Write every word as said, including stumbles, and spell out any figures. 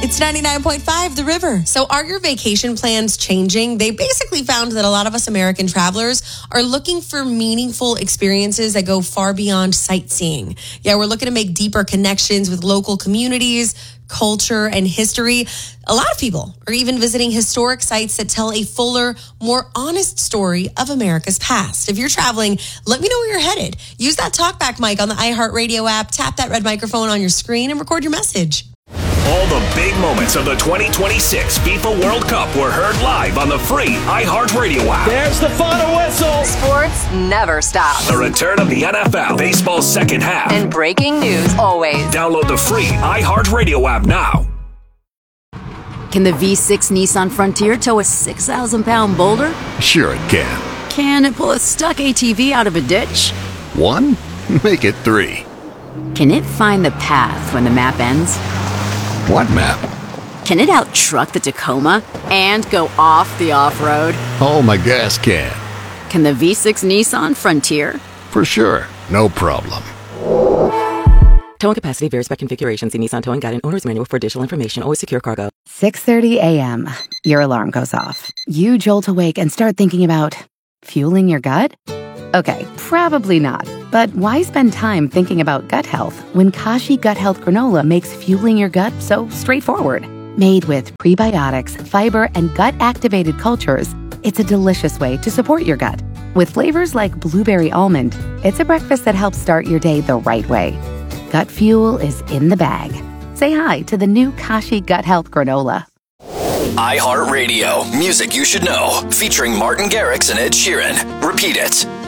It's ninety-nine point five The River. So are your vacation plans changing? They basically found that a lot of us American travelers are looking for meaningful experiences that go far beyond sightseeing. Yeah, we're looking to make deeper connections with local communities, culture, and history. A lot of people are even visiting historic sites that tell a fuller, more honest story of America's past. If you're traveling, let me know where you're headed. Use that TalkBack mic on the iHeartRadio app, tap that red microphone on your screen, and record your message. All the big moments of the twenty twenty-six FIFA World Cup were heard live on the free iHeartRadio app. There's the final whistle. Sports never stops. The return of the N F L, baseball's second half. And breaking news always. Download the free iHeartRadio app now. Can the V six Nissan Frontier tow a six thousand pound boulder? Sure it can. Can it pull a stuck A T V out of a ditch? One? Make it three. Can it find the path when the map ends? What map? Can it out-truck the Tacoma and go off the off-road? Oh, my gas can. Can the V six Nissan Frontier? For sure. No problem. Towing capacity varies by configuration. See Nissan Towing Guide and Owner's Manual for additional information. Always secure cargo. six thirty a.m. Your alarm goes off. You jolt awake and start thinking about fueling your gut? Okay, probably not. But why spend time thinking about gut health when Kashi Gut Health Granola makes fueling your gut so straightforward? Made with prebiotics, fiber, and gut-activated cultures, it's a delicious way to support your gut. With flavors like blueberry almond, it's a breakfast that helps start your day the right way. Gut fuel is in the bag. Say hi to the new Kashi Gut Health Granola. iHeartRadio, music you should know, featuring Martin Garrix and Ed Sheeran. Repeat it.